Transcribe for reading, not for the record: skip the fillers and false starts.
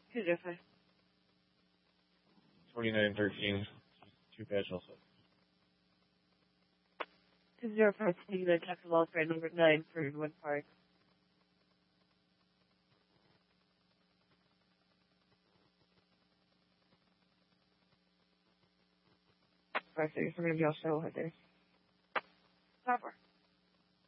205. 4913. 2 patch also. 205, taking the Texas Law Spread number 9 for Wood Park. Alright, so you're going to be all show right there.